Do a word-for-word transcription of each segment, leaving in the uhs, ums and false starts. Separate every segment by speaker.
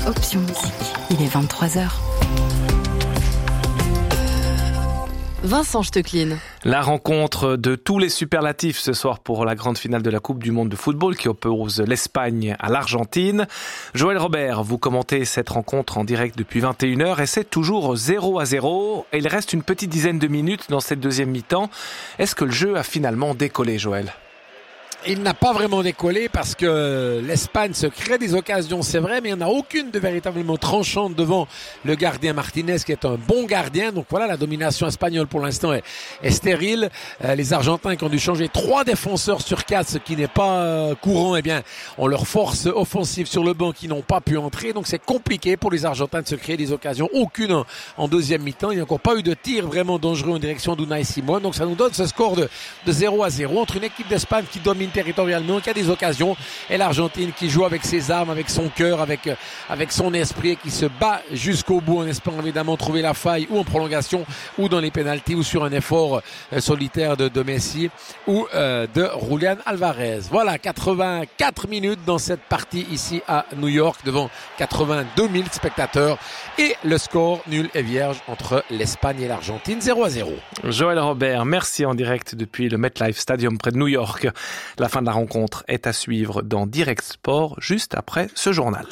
Speaker 1: Option Musique. Il est vingt-trois heures. Vincent Stecklin.
Speaker 2: La rencontre de tous les superlatifs ce soir pour la grande finale de la Coupe du Monde de football qui oppose l'Espagne à l'Argentine. Joël Robert, vous commentez cette rencontre en direct depuis vingt et une heures et c'est toujours zéro à zéro. Et il reste une petite dizaine de minutes dans cette deuxième mi-temps. Est-ce que le jeu a finalement décollé, Joël ?
Speaker 3: Il n'a pas vraiment décollé parce que l'Espagne se crée des occasions, c'est vrai, mais il n'y en a aucune de véritablement tranchante devant le gardien Martinez qui est un bon gardien. Donc voilà, la domination espagnole pour l'instant est, est stérile. Euh, les Argentins qui ont dû changer trois défenseurs sur quatre, ce qui n'est pas euh, courant, eh bien, on leur force offensive sur le banc qui n'ont pas pu entrer. Donc c'est compliqué pour les Argentins de se créer des occasions. Aucune en, en deuxième mi-temps. Il n'y a encore pas eu de tir vraiment dangereux en direction d'Unai Simón. Donc ça nous donne ce score de, de zéro à zéro entre une équipe d'Espagne qui domine territorialement, qui a des occasions, et l'Argentine qui joue avec ses armes, avec son cœur, avec avec son esprit, et qui se bat jusqu'au bout en espérant évidemment trouver la faille ou en prolongation ou dans les pénaltys ou sur un effort euh, solitaire de, de Messi ou euh, de Julián Álvarez. Voilà, quatre-vingt-quatre minutes dans cette partie ici à New York devant quatre-vingt-deux mille spectateurs et le score nul et vierge entre l'Espagne et l'Argentine, zéro à zéro.
Speaker 2: Joël Robert, merci en direct depuis le MetLife Stadium près de New York. La fin de la rencontre est à suivre dans Direct Sport juste après ce journal.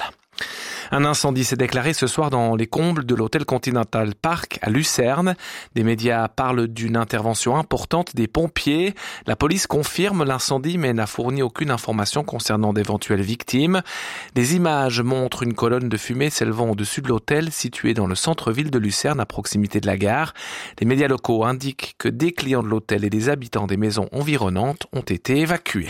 Speaker 2: Un incendie s'est déclaré ce soir dans les combles de l'hôtel Continental Park à Lucerne. Des médias parlent d'une intervention importante des pompiers. La police confirme l'incendie mais n'a fourni aucune information concernant d'éventuelles victimes. Des images montrent une colonne de fumée s'élevant au-dessus de l'hôtel situé dans le centre-ville de Lucerne à proximité de la gare. Les médias locaux indiquent que des clients de l'hôtel et des habitants des maisons environnantes ont été évacués.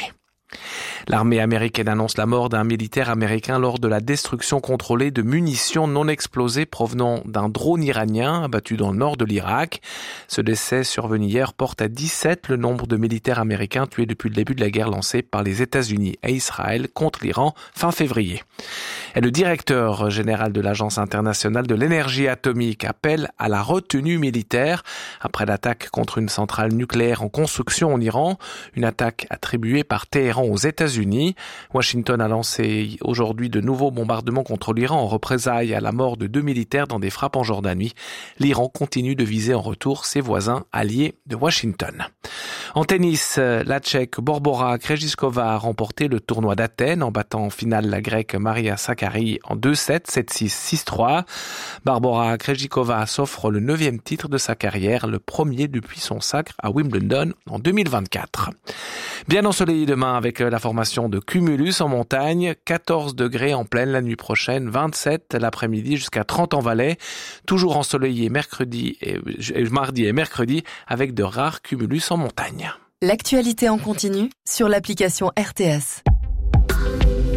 Speaker 2: L'armée américaine annonce la mort d'un militaire américain lors de la destruction contrôlée de munitions non explosées provenant d'un drone iranien abattu dans le nord de l'Irak. Ce décès survenu hier porte à dix-sept le nombre de militaires américains tués depuis le début de la guerre lancée par les États-Unis et Israël contre l'Iran fin février. Et le directeur général de l'Agence internationale de l'énergie atomique appelle à la retenue militaire après l'attaque contre une centrale nucléaire en construction en Iran, une attaque attribuée par Téhéran aux États-Unis. Washington a lancé aujourd'hui de nouveaux bombardements contre l'Iran en représailles à la mort de deux militaires dans des frappes en Jordanie. L'Iran continue de viser en retour ses voisins alliés de Washington. En tennis, la Tchèque Barbora Krejcikova a remporté le tournoi d'Athènes en battant en finale la Grecque Maria Sakkari en deux sept, sept six, six trois. Barbora Krejcikova s'offre le neuvième titre de sa carrière, le premier depuis son sacre à Wimbledon en deux mille vingt-quatre. Bien ensoleillé demain avec la formation de cumulus en montagne, quatorze degrés en pleine la nuit prochaine, vingt-sept l'après-midi jusqu'à trente en Valais, toujours ensoleillé mercredi et, et mardi et mercredi avec de rares cumulus en montagne.
Speaker 1: L'actualité en continu sur l'application R T S.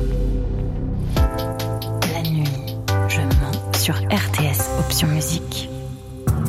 Speaker 1: La nuit, je mens sur R T S Option Musique.